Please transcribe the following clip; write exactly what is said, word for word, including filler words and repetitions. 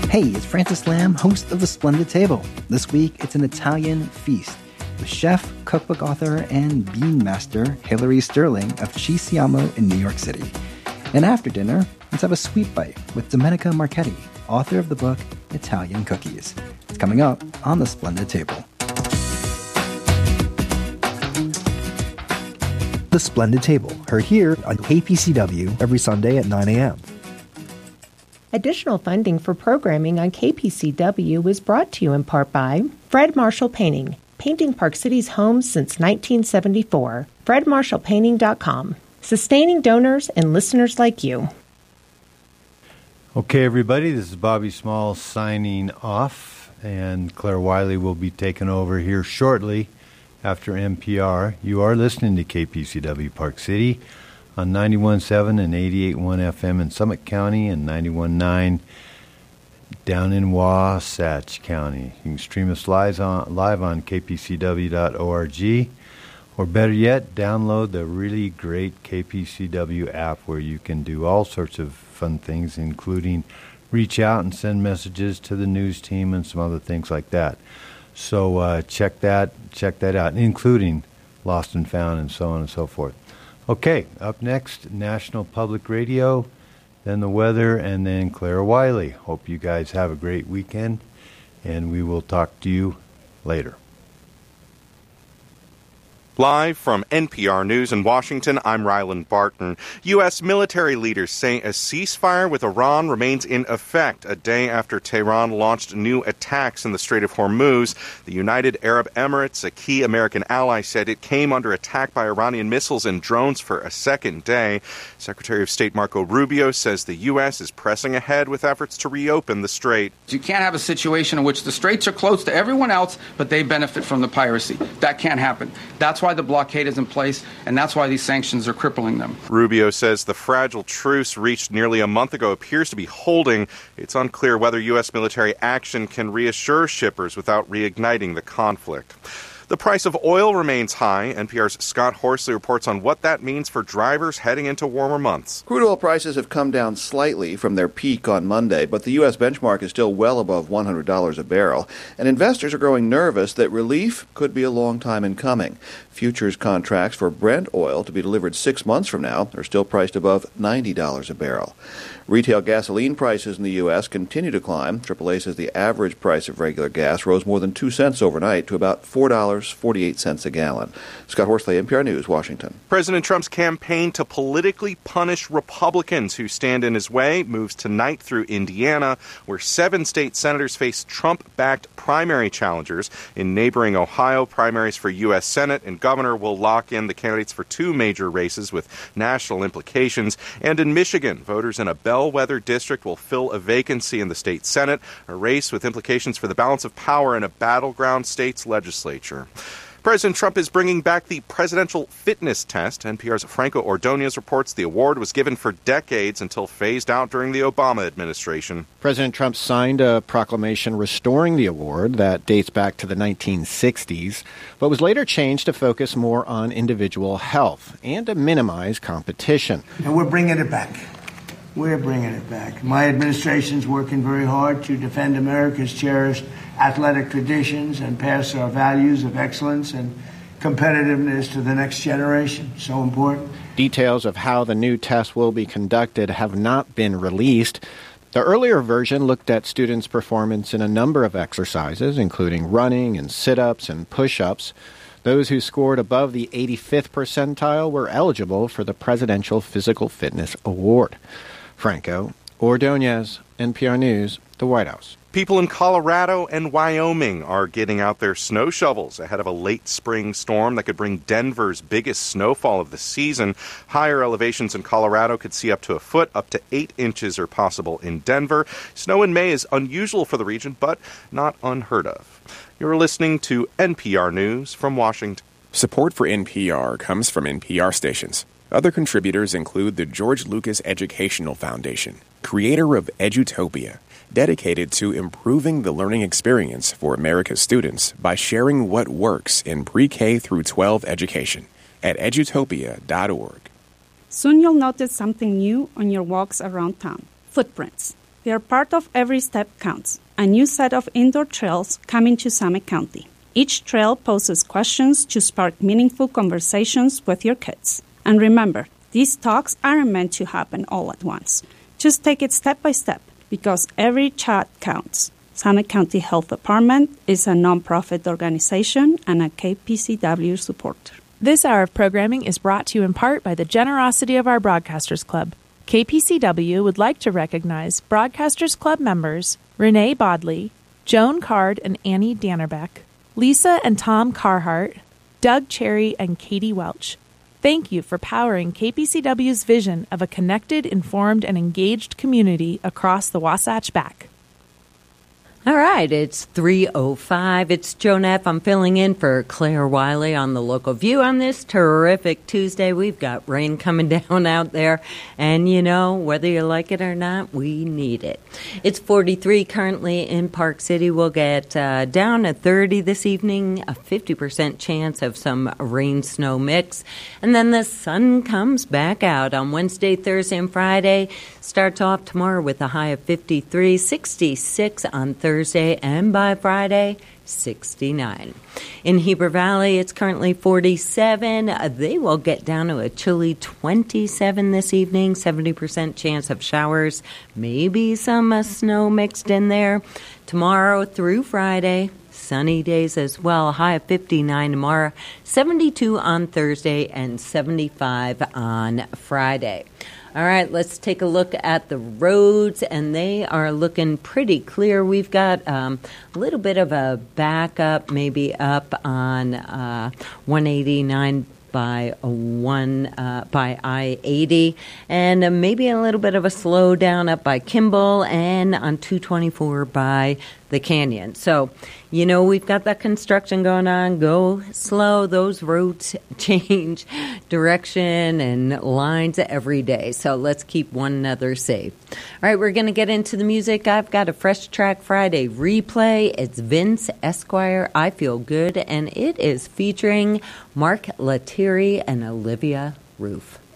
Hey, it's Francis Lamb, host of The Splendid Table. This week, it's an Italian feast with chef, cookbook author, and bean master Hilary Sterling of Ci Siamo in New York City. And after dinner, let's have a sweet bite with Domenica Marchetti, author of the book Italian Cookies. It's coming up on The Splendid Table. The Splendid Table, heard here on K P C W every Sunday at nine a.m. Additional funding for programming on K P C W is brought to you in part by Fred Marshall Painting, painting Park City's homes since nineteen seventy-four. fred marshall painting dot com, sustaining donors and listeners like you. Okay, everybody, this is Bobby Small signing off, and Claire Wiley will be taking over here shortly after N P R. You are listening to K P C W Park City on ninety-one point seven and eighty-eight point one F M in Summit County and ninety-one point nine down in Wasatch County. You can stream us live on, live on k p c w dot org, or better yet, download the really great K P C W app where you can do all sorts of fun things, including reach out and send messages to the news team and some other things like that. So uh, check that check that out, including Lost and Found and so on and so forth. Okay, up next, National Public Radio, then the weather, and then Claire Wiley. Hope you guys have a great weekend, and we will talk to you later. Live from N P R News in Washington, I'm Ryland Barton. U S military leaders say a ceasefire with Iran remains in effect a day after Tehran launched new attacks in the Strait of Hormuz. The United Arab Emirates, a key American ally, said it came under attack by Iranian missiles and drones for a second day. Secretary of State Marco Rubio says the U S is pressing ahead with efforts to reopen the strait. You can't have a situation in which the straits are closed to everyone else, but they benefit from the piracy. That can't happen. That's why the blockade is in place, and that's why these sanctions are crippling them. Rubio says the fragile truce reached nearly a month ago appears to be holding. It's unclear whether U S military action can reassure shippers without reigniting the conflict. The price of oil remains high. N P R's Scott Horsley reports on what that means for drivers heading into warmer months. Crude oil prices have come down slightly from their peak on Monday, but the U S benchmark is still well above one hundred dollars a barrel, and investors are growing nervous that relief could be a long time in coming. Futures contracts for Brent oil to be delivered six months from now are still priced above ninety dollars a barrel. Retail gasoline prices in the U S continue to climb. triple A says the average price of regular gas rose more than two cents overnight to about four dollars and forty-eight cents a gallon. Scott Horsley, N P R News, Washington. President Trump's campaign to politically punish Republicans who stand in his way moves tonight through Indiana, where seven state senators face Trump-backed primary challengers. In neighboring Ohio, primaries for U S Senate and governor will lock in the candidates for two major races with national implications. And in Michigan, voters in a bellwether district will fill a vacancy in the state Senate, a race with implications for the balance of power in a battleground state's legislature. President Trump is bringing back the presidential fitness test. N P R's Franco Ordonez reports the award was given for decades until phased out during the Obama administration. President Trump signed a proclamation restoring the award that dates back to the nineteen sixties, but was later changed to focus more on individual health and to minimize competition. And we're bringing it back. We're bringing it back. My administration's working very hard to defend America's cherished athletic traditions and pass our values of excellence and competitiveness to the next generation. So important. Details of how the new test will be conducted have not been released. The earlier version looked at students' performance in a number of exercises, including running and sit-ups and push-ups. Those who scored above the eighty-fifth percentile were eligible for the Presidential Physical Fitness Award. Franco Ordonez, N P R News, the White House. People in Colorado and Wyoming are getting out their snow shovels ahead of a late spring storm that could bring Denver's biggest snowfall of the season. Higher elevations in Colorado could see up to a foot, up to eight inches are possible in Denver. Snow in May is unusual for the region, but not unheard of. You're listening to N P R News from Washington. Support for N P R comes from N P R stations. Other contributors include the George Lucas Educational Foundation, creator of Edutopia, dedicated to improving the learning experience for America's students by sharing what works in pre-K through twelve education at edutopia dot org. Soon you'll notice something new on your walks around town. Footprints. They are part of Every Step Counts, a new set of indoor trails coming to Summit County. Each trail poses questions to spark meaningful conversations with your kids. And remember, these talks aren't meant to happen all at once. Just take it step by step, because every chat counts. Summit County Health Department is a nonprofit organization and a K P C W supporter. This hour of programming is brought to you in part by the generosity of our Broadcasters Club. K P C W would like to recognize Broadcasters Club members Renee Bodley, Joan Card and Annie Dannerbeck, Lisa and Tom Carhart, Doug Cherry and Katie Welch. Thank you for powering K P C W's vision of a connected, informed, and engaged community across the Wasatch Back. All right, it's three oh five. It's Joe Neff. I'm filling in for Claire Wiley on the Local View on this terrific Tuesday. We've got rain coming down out there, and you know, whether you like it or not, we need it. It's forty-three currently in Park City. We'll get uh, down to thirty this evening, a fifty percent chance of some rain-snow mix, and then the sun comes back out on Wednesday, Thursday, and Friday. Starts off tomorrow with a high of fifty-three, sixty-six on Thursday, and by Friday, sixty-nine. In Heber Valley, it's currently forty-seven. Uh, they will get down to a chilly twenty-seven this evening, seventy percent chance of showers, maybe some uh, snow mixed in there. Tomorrow through Friday, sunny days as well, high of fifty-nine tomorrow, seventy-two on Thursday, and seventy-five on Friday. All right, let's take a look at the roads, and they are looking pretty clear. We've got um, a little bit of a backup, maybe up on uh, one eighty-nine by one uh, by I eighty, and uh, maybe a little bit of a slowdown up by Kimball and on two twenty-four by the Canyon. So, you know, we've got that construction going on. Go slow. Those roads change direction and lines every day. So let's keep one another safe. All right, we're going to get into the music. I've got a Fresh Track Friday replay. It's Vince Esquire, I Feel Good, and it is featuring Mark Lettieri and Olivia Roof.